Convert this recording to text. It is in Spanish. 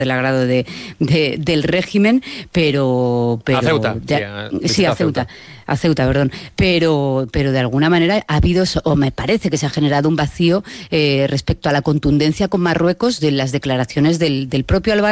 del agrado del régimen, pero a Ceuta. Sí, a Ceuta, perdón. Pero de alguna manera ha habido, o me parece que se ha generado un vacío respecto a la contundencia con Marruecos de las declaraciones del propio Álvaro